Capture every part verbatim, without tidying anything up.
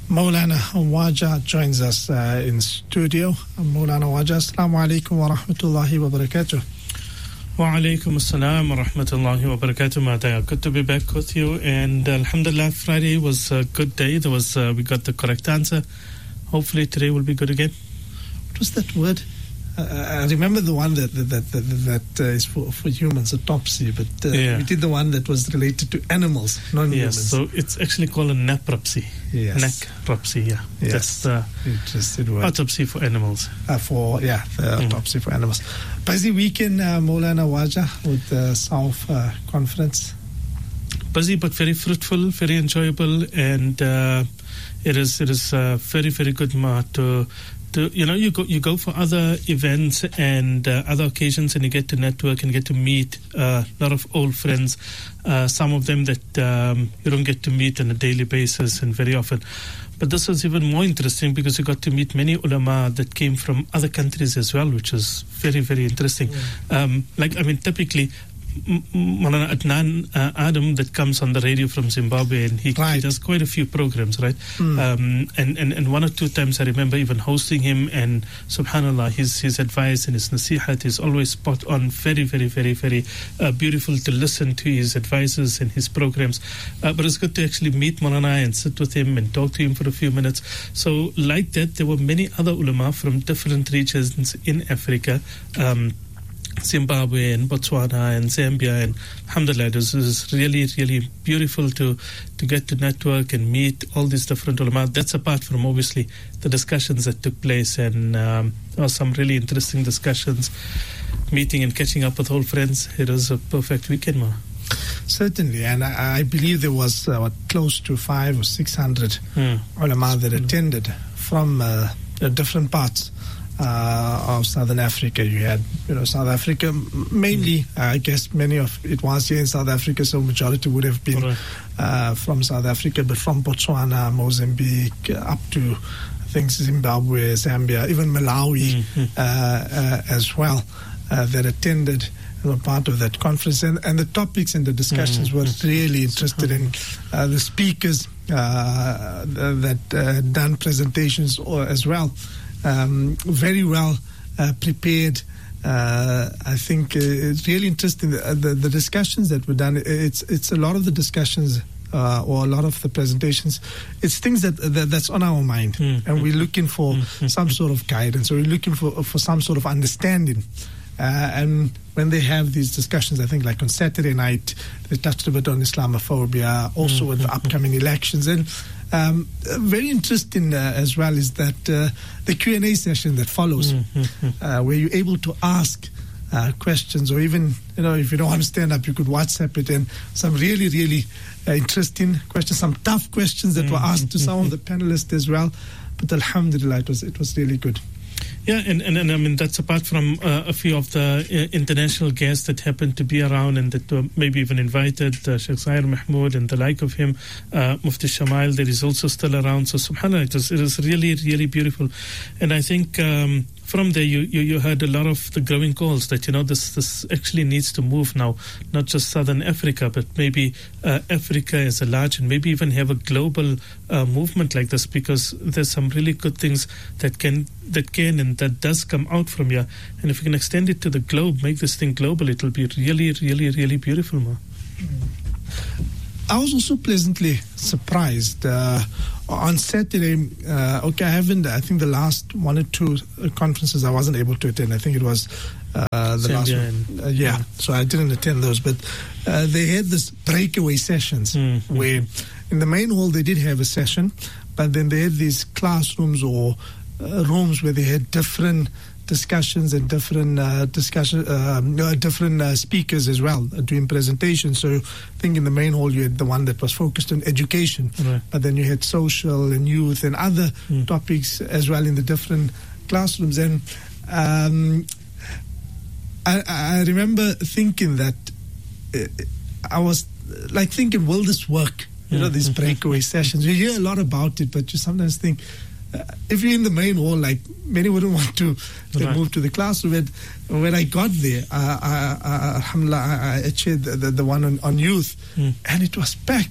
Maulana Waja joins us uh, in studio. Maulana Waja, assalamu alaikum wa rahmatullahi wa barakatuh. Wa alaikum assalam wa rahmatullahi wa barakatuh, Madaya. Good to be back with you. And uh, alhamdulillah, Friday was a good day. There was uh, we got the correct answer. Hopefully today will be good again. What was that word? Uh, I remember the one that that that, that uh, is for, for humans, autopsy, but uh, yeah. we did the one that was related to animals, non-humans. Yes, so it's actually called a necropsy. Yes. Necropsy, yeah. Yes. That's the interesting word. Autopsy for animals. Uh, for, yeah, the mm. autopsy for animals. Busy weekend, uh, Maulana Waja, with the South uh, Conference. Busy, but very fruitful, very enjoyable, and uh, it is it is uh, very, very good, Ma, to... To, you know, you go you go for other events and uh, other occasions, and you get to network and get to meet uh, a lot of old friends. Uh, some of them that um, you don't get to meet on a daily basis and very often. But this was even more interesting because you got to meet many ulama that came from other countries as well, which was very, very interesting. Yeah. Um, like, I mean, typically, Maulana Adnan uh, Adam that comes on the radio from Zimbabwe, and he, right. he does quite a few programs, right? Mm. Um, and, and, and one or two times I remember even hosting him, and subhanallah, his his advice and his nasihat is always spot on, very, very, very, very uh, beautiful to listen to his advices and his programs. Uh, but it's good to actually meet Maulana and sit with him and talk to him for a few minutes. So like that, there were many other ulama from different regions in Africa, um, Zimbabwe and Botswana and Zambia, and alhamdulillah, it was, it was really, really beautiful to to get to network and meet all these different ulama. That's apart from obviously the discussions that took place, and um, there were some really interesting discussions, meeting and catching up with old friends. It was a perfect weekend, ma. Certainly, and I, I believe there was uh, what, close to five or six hundred hmm. ulama that attended from uh, different parts Uh, of Southern Africa. You had, you know, South Africa, mainly, uh, I guess many of it was here in South Africa, so majority would have been uh, from South Africa, but from Botswana, Mozambique, uh, up to, I think, Zimbabwe, Zambia, even Malawi mm-hmm. uh, uh, as well, uh, that attended, were part of that conference. And, and the topics and the discussions mm-hmm. were really interested in uh, the speakers uh, that uh, done presentations as well. Um, very well uh, prepared. Uh, I think uh, it's really interesting. The, the, the discussions that were done, it's it's a lot of the discussions uh, or a lot of the presentations, it's things that, that that's on our mind. Mm-hmm. And we're looking for mm-hmm. some sort of guidance, or we're looking for, for some sort of understanding. Uh, and when they have these discussions, I think like on Saturday night, they touched a bit on Islamophobia, also mm-hmm. with the upcoming elections. And Um, very interesting uh, as well is that uh, the Q and A session that follows, mm-hmm. uh, where you're able to ask uh, questions, or even, you know, if you don't want to stand up, you could WhatsApp it, and some really, really uh, interesting questions, some tough questions that mm-hmm. were asked to some of the panelists as well. But alhamdulillah, it was, it was really good. Yeah, and, and, and I mean, that's apart from uh, a few of the uh, international guests that happened to be around and that were maybe even invited, uh, Sheikh Zahir Mahmoud and the like of him, uh, Mufti Shamail, that is also still around. So subhanAllah, it was, it was really, really beautiful. And I think um, from there you, you, you heard a lot of the growing calls that, you know, this, this actually needs to move now, not just Southern Africa, but maybe uh, Africa as a large, and maybe even have a global uh, movement like this, because there's some really good things that can that can and that does come out from here. And if we can extend it to the globe, make this thing global, it'll be really, really, really beautiful, ma. I was also pleasantly surprised. Uh, on Saturday, uh, okay, I haven't, I think the last one or two conferences I wasn't able to attend. I think it was uh, the last one. Uh, yeah, yeah, so I didn't attend those. But uh, they had this breakaway sessions mm-hmm. where in the main hall they did have a session, but then they had these classrooms or uh, rooms where they had different discussions and different uh, discussion, uh, uh, different uh, speakers as well uh, doing presentations. So I think in the main hall you had the one that was focused on education, right. but then you had social and youth and other mm. topics as well in the different classrooms. And um, I, I remember thinking that uh, I was like thinking, will this work? You know, these breakaway sessions. You hear a lot about it, but you sometimes think, Uh, if you're in the main hall, like many wouldn't want to right. move to the classroom. And when I got there, uh, I, I, alhamdulillah, I, I chaired the, the, the one on, on youth, mm. and it was packed.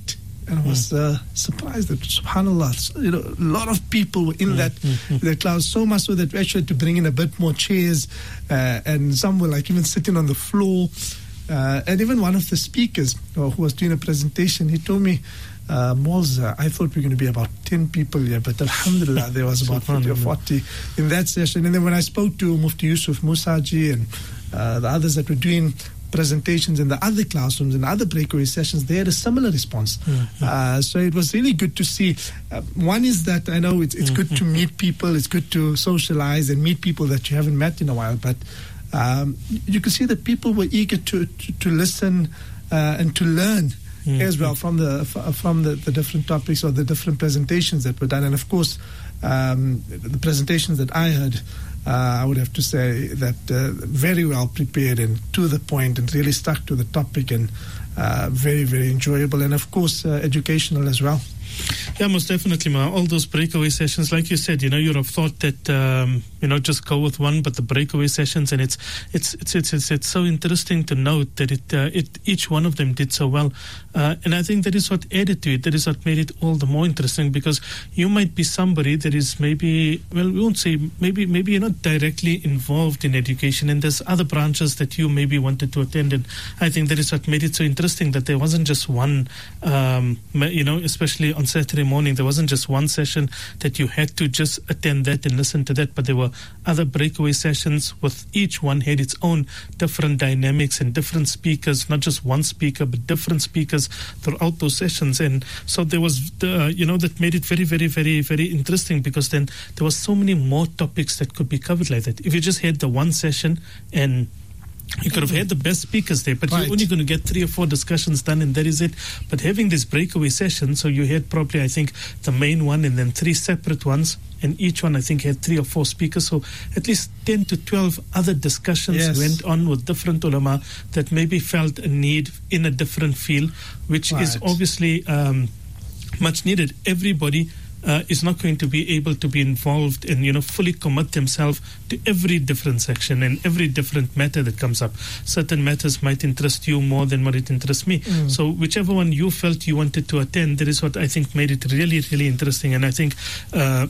and I was uh, surprised that, subhanAllah, you know, a lot of people were in that that class, so much so that we actually had to bring in a bit more chairs, uh, and some were like even sitting on the floor. Uh, and even one of the speakers uh, who was doing a presentation, he told me, uh, Moz, uh, I thought we were going to be about ten people here, but alhamdulillah, there was about fifty or forty in that session. And then when I spoke to Mufti Yusuf Musaji and uh, the others that were doing presentations in the other classrooms and other breakaway sessions, they had a similar response. Mm-hmm. Uh, so it was really good to see. Uh, one is that I know it's, it's mm-hmm. good to meet people, it's good to socialize and meet people that you haven't met in a while, but um, you could see that people were eager to, to, to listen uh, and to learn mm-hmm. as well from the from the, the different topics or the different presentations that were done. And of course, um, the presentations that I heard, Uh, I would have to say that uh, very well prepared and to the point and really stuck to the topic, and uh, very, very enjoyable, and of course uh, educational as well. Yeah, most definitely, Ma. All those breakaway sessions, like you said, you know, you'd have thought that, um, you know, just go with one, but the breakaway sessions, and it's it's it's it's it's, it's so interesting to note that it uh, it each one of them did so well, uh, and I think that is what added to it. That is what made it all the more interesting, because you might be somebody that is maybe, well, we won't say maybe maybe you're not directly involved in education, and there's other branches that you maybe wanted to attend, and I think that is what made it so interesting, that there wasn't just one, um, you know, especially on Saturday morning, there wasn't just one session that you had to just attend that and listen to that, but there were other breakaway sessions with each one had its own different dynamics and different speakers, not just one speaker, but different speakers throughout those sessions. And so there was, the, you know, that made it very, very, very, very interesting, because then there was so many more topics that could be covered like that. If you just had the one session and you could have had the best speakers there, but right. you're only going to get three or four discussions done, and that is it. But having this breakaway session, so you had probably, I think, the main one and then three separate ones, and each one, I think, had three or four speakers. So at least ten to twelve other discussions yes. went on with different ulama that maybe felt a need in a different field, which right. is obviously um, much needed. Everybody Uh, is not going to be able to be involved and, you know, fully commit themselves to every different section and every different matter that comes up. Certain matters might interest you more than what it interests me. Mm. So whichever one you felt you wanted to attend, that is what I think made it really, really interesting. And I think uh,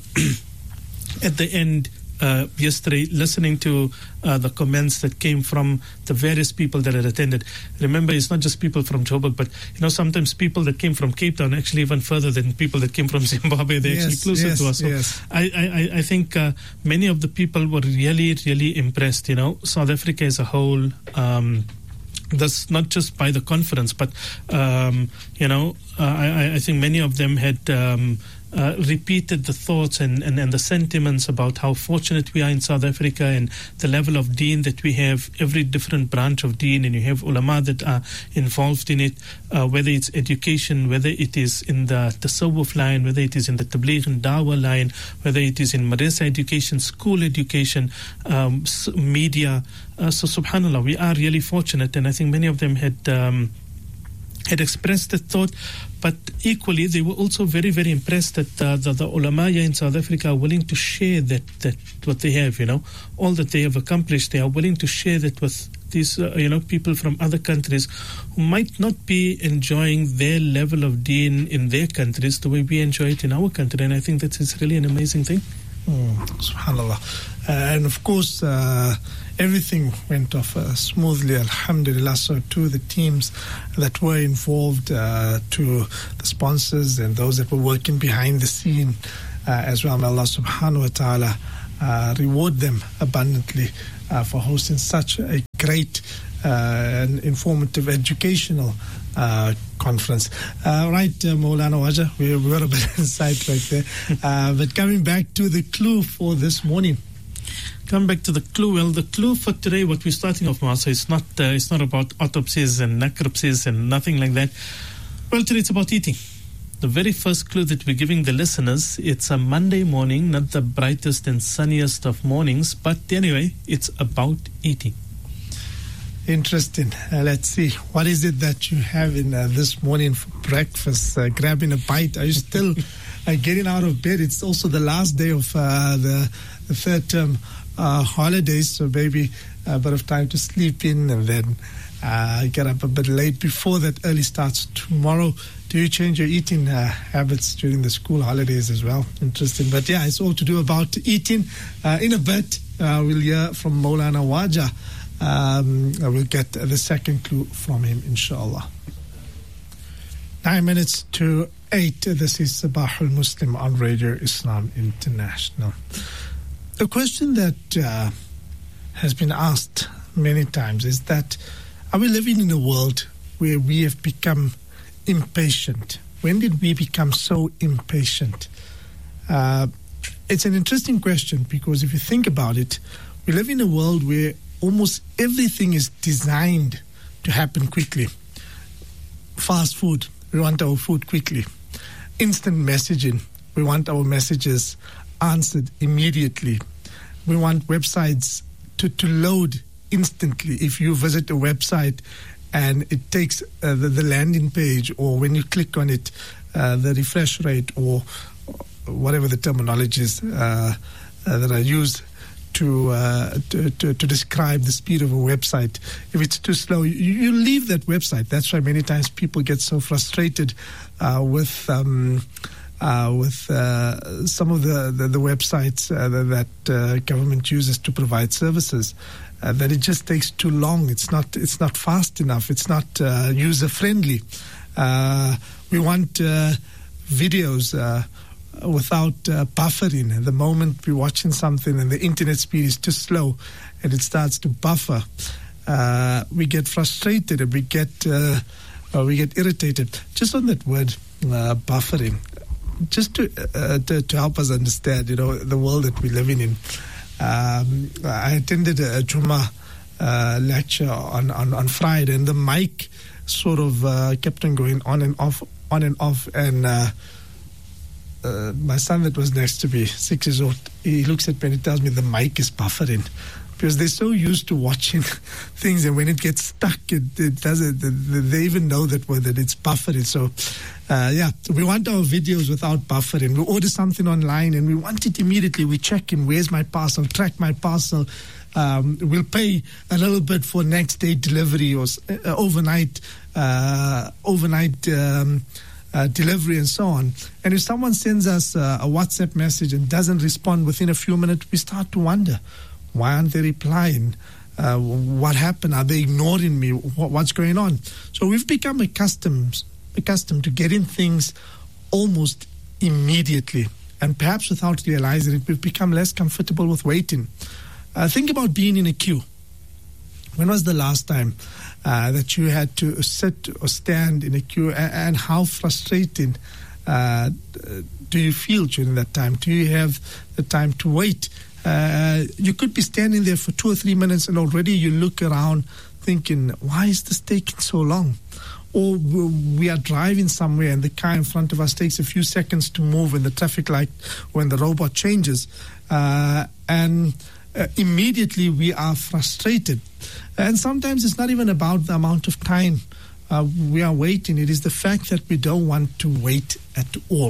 at the end, Uh, yesterday, listening to uh, the comments that came from the various people that had attended. Remember, it's not just people from Joburg, but, you know, sometimes people that came from Cape Town, actually even further than people that came from Zimbabwe. They're yes, actually closer yes, to us. So yes. I, I, I think uh, many of the people were really, really impressed. You know, South Africa as a whole, um, that's not just by the conference, but, um, you know, uh, I, I think many of them had um, uh, repeated the thoughts and, and, and the sentiments about how fortunate we are in South Africa and the level of deen that we have, every different branch of deen, and you have ulama that are involved in it, uh, whether it's education, whether it is in the tasawwuf line, whether it is in the tabligh and dawah line, whether it is in madrasa education, school education, um, media. Uh, so subhanallah, we are really fortunate, and I think many of them had um, had expressed the thought, but equally they were also very, very impressed that uh, the, the ulama in South Africa are willing to share that, that what they have, you know, all that they have accomplished. They are willing to share that with these, uh, you know, people from other countries who might not be enjoying their level of deen in their countries the way we enjoy it in our country. And I think that is really an amazing thing. Mm, SubhanAllah. Uh, and of course, uh, everything went off uh, smoothly, alhamdulillah. So to the teams that were involved, uh, to the sponsors and those that were working behind the scene uh, as well, may Allah subhanahu wa ta'ala uh, reward them abundantly uh, for hosting such a great uh, and informative educational Uh, conference. Uh, right, uh, Maulana Waja, we, we were a bit inside right there. Uh, but coming back to the clue for this morning. Come back to the clue. Well, the clue for today, what we're starting off, Masa, it's not uh, it's not about autopsies and necropsies and nothing like that. Well, today it's about eating. The very first clue that we're giving the listeners, it's a Monday morning, not the brightest and sunniest of mornings, but anyway, it's about eating. Interesting. Uh, let's see. What is it that you have in uh, this morning for breakfast? Uh, grabbing a bite? Are you still uh, getting out of bed? It's also the last day of uh, the, the third term uh, holidays, so maybe a bit of time to sleep in, and then uh, get up a bit late before that early starts tomorrow. Do you change your eating uh, habits during the school holidays as well? Interesting. But yeah, it's all to do about eating. Uh, in a bit, uh, we'll hear from Maulana Waja. Um, we'll get the second clue from him, inshallah. Nine minutes to eight. This is Sabahul Muslim on Radio Islam International. The question that uh, has been asked many times is that, are we living in a world where we have become impatient? When did we become so impatient? Uh, it's an interesting question, because if you think about it, we live in a world where almost everything is designed to happen quickly. Fast food, we want our food quickly. Instant messaging, we want our messages answered immediately. We want websites to, to load instantly. If you visit a website and it takes uh, the, the landing page, or when you click on it, uh, the refresh rate, or whatever the terminology is uh, uh, that are used to, uh, to, to to describe the speed of a website. If it's too slow, you, you leave that website. That's why many times people get so frustrated uh, with um, uh, with uh, some of the, the, the websites uh, that uh, government uses to provide services. Uh, that it just takes too long. It's not. It's not fast enough. It's not uh, user friendly. Uh, we want uh, videos uh, without uh, buffering. The moment we're watching something and the internet speed is too slow, and it starts to buffer, uh, we get frustrated and we get uh, uh, we get irritated. Just on that word, uh, buffering, just to, uh, to to help us understand, you know, the world that we're living in. Um, I attended a Jummah uh, lecture on, on, on Friday, and the mic sort of uh, kept on going on and off, on and off. And uh, uh, my son that was next to me, six years old, he looks at me and he tells me the mic is buffering. Because they're so used to watching things, and when it gets stuck, it, it doesn't. They even know that word, that it's buffering. So, uh, yeah, we want our videos without buffering. We order something online and we want it immediately. We check in, where's my parcel, track my parcel. Um, we'll pay a little bit for next day delivery or uh, overnight, uh, overnight um, uh, delivery and so on. And if someone sends us uh, a WhatsApp message and doesn't respond within a few minutes, we start to wonder. Why aren't they replying? Uh, what happened? Are they ignoring me? What, what's going on? So we've become accustomed, accustomed to getting things almost immediately. And perhaps without realizing it, we've become less comfortable with waiting. Uh, think about being in a queue. When was the last time uh, that you had to sit or stand in a queue, and, and how frustrating uh, do you feel during that time? Do you have the time to wait? Uh, you could be standing there for two or three minutes and already you look around thinking, why is this taking so long? Or we are driving somewhere and the car in front of us takes a few seconds to move in the traffic light when the robot changes. Uh, and uh, immediately we are frustrated. And sometimes it's not even about the amount of time uh, we are waiting. It is the fact that we don't want to wait at all.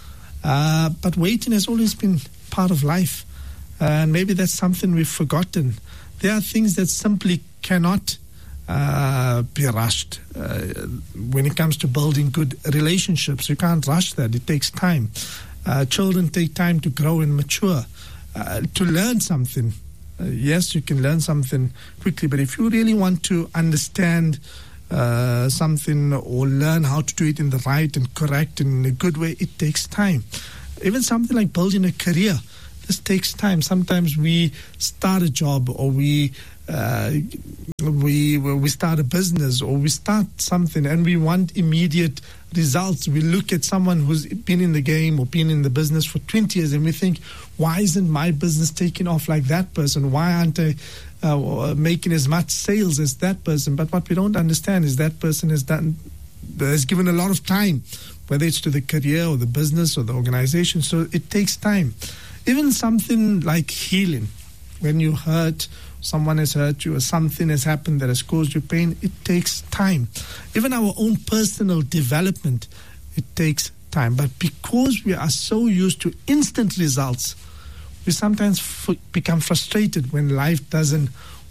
Uh, but waiting has always been part of life. And uh, maybe that's something we've forgotten. There are things that simply cannot uh, be rushed. Uh, when it comes to building good relationships, you can't rush that. It takes time. Uh, children take time to grow and mature. Uh, to learn something, uh, yes, you can learn something quickly, but if you really want to understand uh, something or learn how to do it in the right and correct and in a good way, it takes time. Even something like building a career, this takes time. Sometimes we start a job, or we uh, we we start a business, or we start something and we want immediate results. We look at someone who's been in the game or been in the business for twenty years and we think, why isn't my business taking off like that person? Why aren't I uh, making as much sales as that person? But what we don't understand is that person has done, has given a lot of time, whether it's to the career or the business or the organization. So it takes time. Even something like healing, when you hurt, someone has hurt you, or something has happened that has caused you pain, it takes time. Even our own personal development, it takes time. But because we are so used to instant results, we sometimes f- become frustrated when life doesn't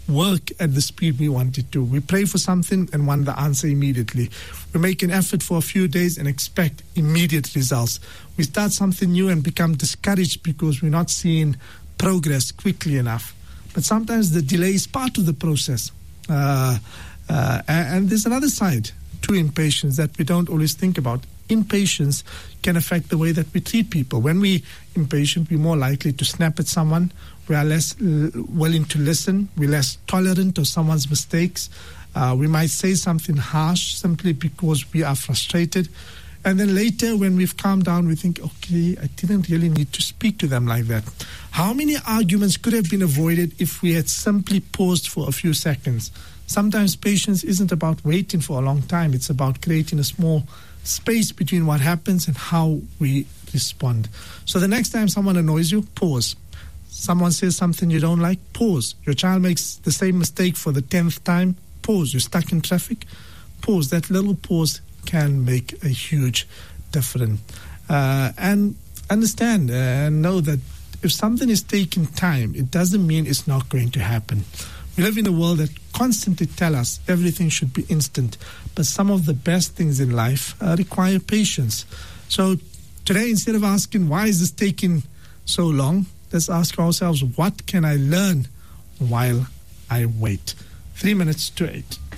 work at the speed we want it to. We pray for something and want the answer immediately. We make an effort for a few days and expect immediate results. We start something new and become discouraged because we're not seeing progress quickly enough. But sometimes the delay is part of the process. Uh, uh, and there's another side to impatience that we don't always think about. Impatience can affect the way that we treat people. When we're impatient, we're more likely to snap at someone. We are less uh, willing to listen. We're less tolerant of someone's mistakes. Uh, we might say something harsh simply because we are frustrated. And then later, when we've calmed down, we think, okay, I didn't really need to speak to them like that. How many arguments could have been avoided if we had simply paused for a few seconds? Sometimes patience isn't about waiting for a long time. It's about creating a small space between what happens and how we respond. So the next time someone annoys you, pause. Someone says something you don't like, pause. Your child makes the same mistake for the tenth time, pause. You're stuck in traffic, pause. That little pause can make a huge difference. Uh, and understand uh, and know that if something is taking time, it doesn't mean it's not going to happen. We live in a world that constantly tells us everything should be instant, but some of the best things in life uh, require patience. So today, instead of asking, why is this taking so long, let's ask ourselves, what can I learn while I wait? Three minutes to eight.